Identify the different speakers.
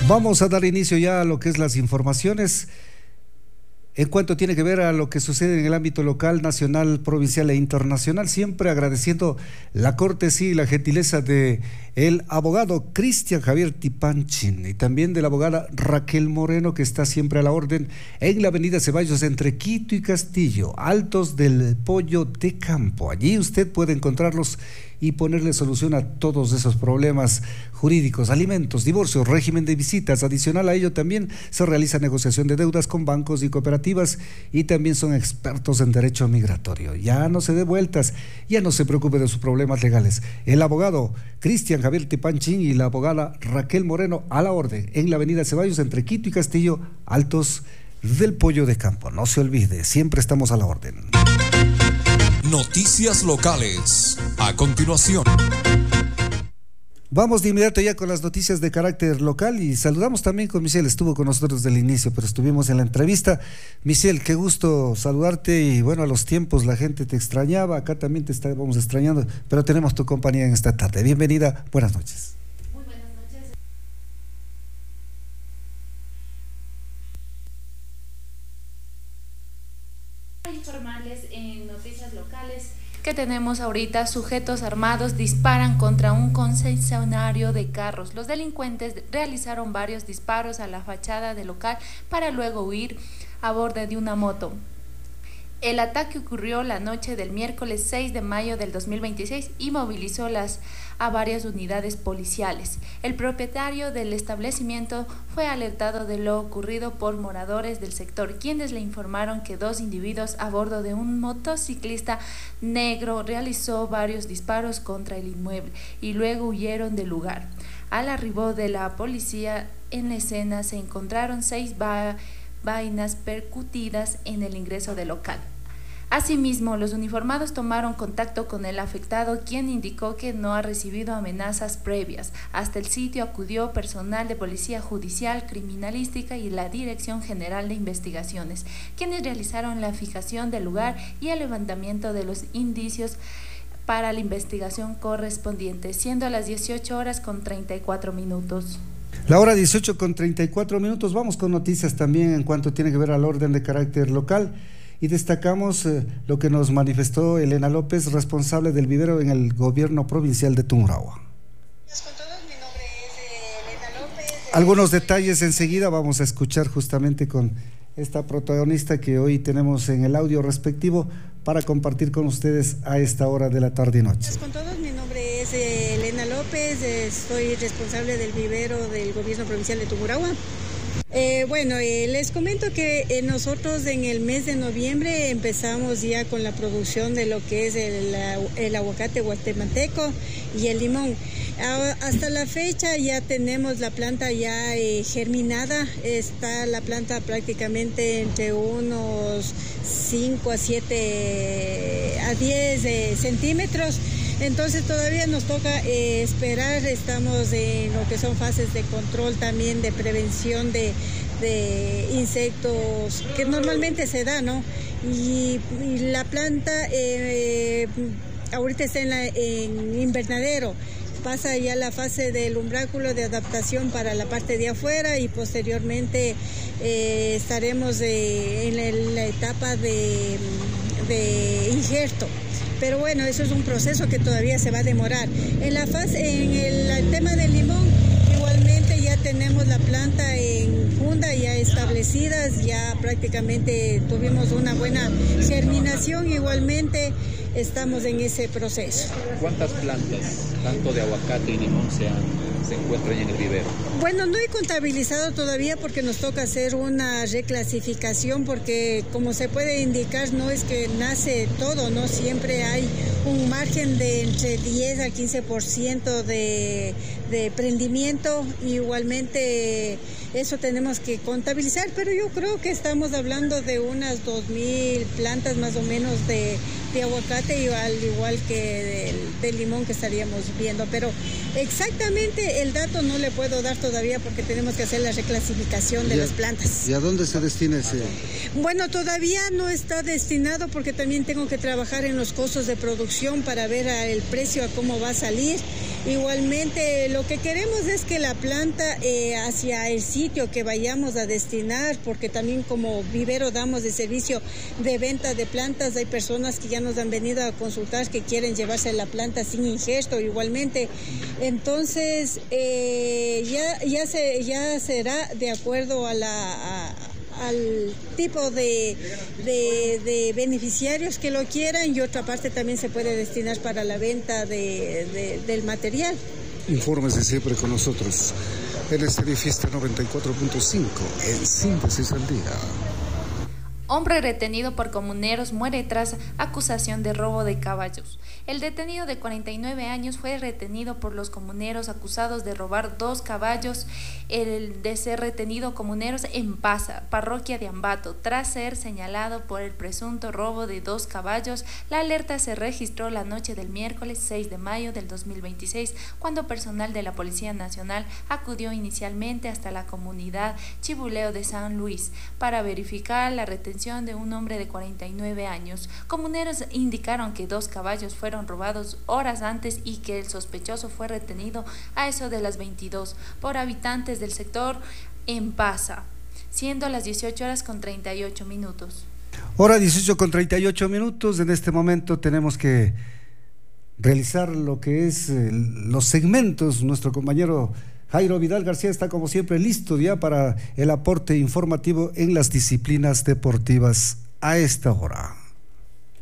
Speaker 1: Vamos a dar inicio ya a lo que es las informaciones. En cuanto tiene que ver a lo que sucede en el ámbito local, nacional, provincial e internacional, siempre agradeciendo la cortesía y la gentileza de el abogado Cristian Javier Tipanchin y también de la abogada Raquel Moreno, que está siempre a la orden en la avenida Ceballos entre Quito y Castillo, Altos del Pollo de Campo. Allí usted puede encontrarlos y ponerle solución a todos esos problemas jurídicos, alimentos, divorcios, régimen de visitas. Adicional a ello también se realiza negociación de deudas con bancos y cooperativas y también son expertos en derecho migratorio. Ya no se dé vueltas, ya no se preocupe de sus problemas legales. El abogado Cristian Javier Tipanchin y la abogada Raquel Moreno a la orden en la avenida Ceballos entre Quito y Castillo, Altos del Pollo de Campo. No se olvide, siempre estamos a la orden.
Speaker 2: Noticias locales. A continuación.
Speaker 1: Vamos de inmediato ya con las noticias de carácter local y saludamos también con Michelle. Estuvo con nosotros desde el inicio, pero estuvimos en la entrevista. Michelle, qué gusto saludarte y bueno, a los tiempos la gente te extrañaba, acá también te estábamos extrañando, pero tenemos tu compañía en esta tarde. Bienvenida, buenas noches.
Speaker 3: Muy buenas noches. Informales en noticias locales que tenemos ahorita: sujetos armados disparan contra un concesionario de carros. Los delincuentes realizaron varios disparos a la fachada del local para luego huir a bordo de una moto. El ataque ocurrió la noche del miércoles 6 de mayo del 2026 y movilizó a varias unidades policiales. El propietario del establecimiento fue alertado de lo ocurrido por moradores del sector, quienes le informaron que dos individuos a bordo de un motociclista negro realizó varios disparos contra el inmueble y luego huyeron del lugar. Al arribo de la policía en la escena se encontraron 6 vainas percutidas en el ingreso del local. Asimismo, los uniformados tomaron contacto con el afectado, quien indicó que no ha recibido amenazas previas. Hasta el sitio acudió personal de Policía Judicial, Criminalística y la Dirección General de Investigaciones, quienes realizaron la fijación del lugar y el levantamiento de los indicios para la investigación correspondiente, siendo a las 18:34.
Speaker 1: La hora 18:34. Vamos con noticias también en cuanto tiene que ver al orden de carácter local. Y destacamos lo que nos manifestó Elena López, responsable del vivero en el gobierno provincial de Tungurahua. Algunos detalles enseguida vamos a escuchar justamente con esta protagonista que hoy tenemos en el audio respectivo para compartir con ustedes a esta hora de la tarde y noche.
Speaker 4: Con todos, mi nombre es Elena López, soy responsable del vivero del gobierno provincial de Tungurahua. Les comento que nosotros en el mes de noviembre empezamos ya con la producción de lo que es el aguacate guatemalteco y el limón. Hasta la fecha ya tenemos la planta ya germinada. Está la planta prácticamente entre unos 5 a 7 a 10 centímetros. Entonces todavía nos toca esperar. Estamos en lo que son fases de control también, de prevención de insectos que normalmente se da, ¿no? Y la planta ahorita está en invernadero. Pasa ya la fase del umbráculo de adaptación para la parte de afuera y posteriormente estaremos en la etapa de injerto. Pero bueno, eso es un proceso que todavía se va a demorar. En el tema del limón, igualmente ya tenemos la planta en funda ya establecidas, ya prácticamente tuvimos una buena germinación, igualmente estamos en ese proceso.
Speaker 5: ¿Cuántas plantas, tanto de aguacate y limón, se encuentran en el vivero?
Speaker 4: Bueno, no he contabilizado todavía porque nos toca hacer una reclasificación, porque como se puede indicar, no es que nace todo, ¿no? Siempre hay un margen de entre 10 al 15% de prendimiento. Igualmente eso tenemos que contabilizar, pero yo creo que estamos hablando de unas 2,000 plantas más o menos de aguacate, y al igual que del limón que estaríamos viendo, pero exactamente el dato no le puedo dar todavía porque tenemos que hacer la reclasificación de las plantas.
Speaker 1: ¿Y a dónde se destina ese?
Speaker 4: Bueno, todavía no está destinado porque también tengo que trabajar en los costos de producción para ver el precio a cómo va a salir. Igualmente lo lo que queremos es que la planta hacia el sitio que vayamos a destinar, porque también como vivero damos de servicio de venta de plantas, hay personas que ya nos han venido a consultar que quieren llevarse la planta sin injerto igualmente. Entonces ya será de acuerdo a al tipo de beneficiarios que lo quieran, y otra parte también se puede destinar para la venta del material.
Speaker 1: Infórmese siempre con nosotros en este Fiesta 94.5 en Síntesis al Día.
Speaker 3: Hombre retenido por comuneros muere tras acusación de robo de caballos. El detenido de 49 años fue retenido por los comuneros acusados de robar 2 caballos, el de ser retenido comuneros en Pasa, parroquia de Ambato, tras ser señalado por el presunto robo de 2 caballos. La alerta se registró la noche del miércoles 6 de mayo del 2026, cuando personal de la Policía Nacional acudió inicialmente hasta la comunidad Chibuleo de San Luis para verificar la retención de un hombre de 49 años. Comuneros indicaron que 2 caballos fueron robados horas antes y que el sospechoso fue retenido a eso de las 22 por habitantes del sector en Pasa, siendo las 18:38.
Speaker 1: Hora 18:38. En este momento tenemos que realizar lo que es los segmentos. Nuestro compañero Jairo Vidal García está como siempre listo ya para el aporte informativo en las disciplinas deportivas a esta hora.